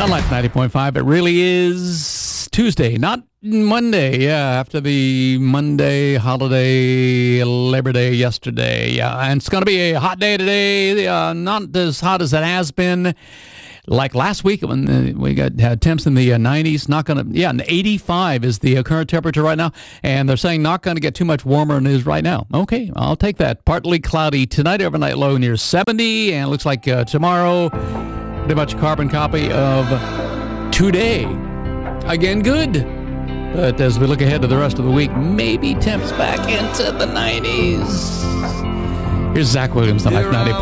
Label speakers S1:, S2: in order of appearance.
S1: On Life 90.5, it really is Tuesday, not Monday. Yeah, after the Monday holiday, Labor Day yesterday. Yeah, and it's going to be a hot day today. Not as hot as it has been like last week when we had temps in the 90s. Not going to, and 85 is the current temperature right now. And they're saying not going to get too much warmer than it is right now. Okay, I'll take that. Partly cloudy tonight, overnight low near 70. And it looks like tomorrow, pretty much a carbon copy of today. Again, good. But as we look ahead to the rest of the week, maybe temps back into the 90s. Here's Zach Williams on Life 90.